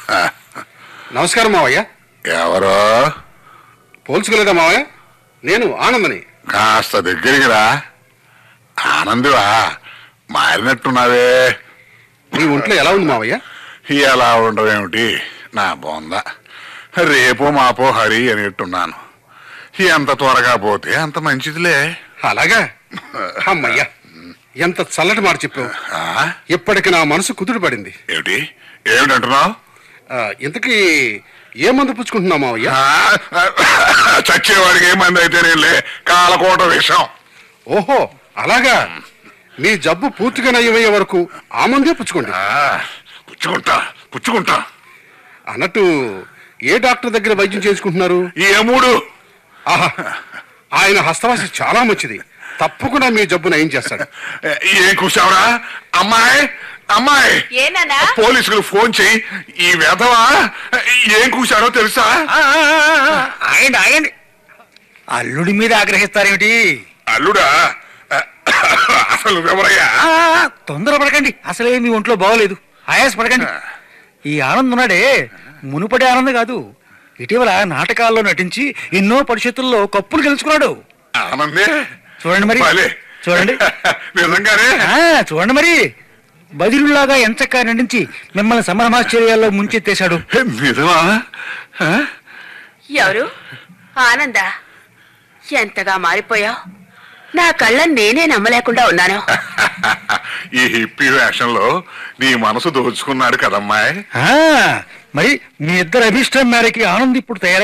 నమస్కారం మావయ్య. ఎవరో పోల్చుకోలేదా మావయ్య? నేను ఆనందని. కాస్త దగ్గరికి రా. ఆనందివా? మారినట్టున్నావే. నీ ఒంట్లో ఎలా ఉంది మావయ్య? ఎలా ఉండవేమిటి నా బొంద. రేపో మాపో హరి అనేట్టున్నాను. ఎంత త్వరగా పోతే అంత మంచిదిలే. అలాగా? అమ్మయ్యా, ఎంత చల్లటి మాట చెప్పావు. ఇప్పటికి నా మనసు కుదురు పడింది. ఏమిటంటున్నావు? ఇంతకీ ఏ మందు పుచ్చుకుంటున్నావు మావయ్య? చచ్చేవాడికి ఏ మంది అయితేనేలే, కాలకోట విషం. ఓహో అలాగా. మీ జబ్బు పూర్తిగా నయ్యమయ్యే వరకు ఆ మందే పుచ్చుకోండి. పుచ్చుకుంటా. అన్నట్టు ఏ డాక్టర్ దగ్గర వైద్యం చేసుకుంటున్నారు? ఏమూడు. ఆహా, ఆయన హస్తవాసి చాలా మంచిది. తప్పకుండా మీ జబ్బు నయం చేస్తాడు. ఏం కూర్చావురా? అమ్మాయి పోలీసులు ఫోన్ చెయ్యి. ఈ వెధవా ఏం కూర్చాడో తెలుసా? ఆగండి. అల్లుడి మీద ఆగ్రహిస్తారేమిటి? అల్లుడా? అసలు ఎవరయ్యా? తొందరపడకండి, అసలే మీ ఒంట్లో బాగోలేదు. ఆయాసపడకండి. ఈ ఆనంద్ ఉన్నాడే, మునుపటి ఆనంద్ కాదు. ఇటీవల నాటకాల్లో నటించి ఎన్నో పరిషత్తుల్లో కప్పులు గెలుచుకున్నాడు. ఆనందే? చూడండి మరి, చూడండి. నిజంగానే? చూడండి మరి, బదిరులాగా ఎంచక్కా నటించి మిమ్మల్ని సంభ్రమాశ్చర్యాల్లో ముంచెత్తేశాడు. నిజమా? ఎవరు? ఆనందా? ఎంతగా మారిపోయావు. నా కళ్ళని నేనే నమ్మలేకుండా ఉన్నాను. ఈ హిప్పీ వేషంలో నీ మనసు దోచుకున్నాడు కదమ్మాయి. మరి మీ ఇద్దరు అభిష్టం మేరకి ఆనంద్ ఇప్పుడు తయారు